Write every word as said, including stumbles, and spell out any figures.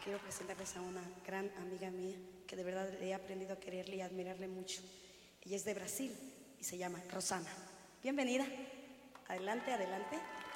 quiero presentarles a una gran amiga mía que de verdad he aprendido a quererle y a admirarle mucho. Ella es de Brasil y se llama Rosana. Bienvenida. Adelante, adelante.